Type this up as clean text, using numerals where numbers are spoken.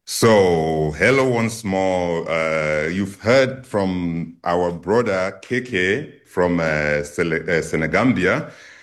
So, hello once more. You've heard from our brother KK from Senegambia.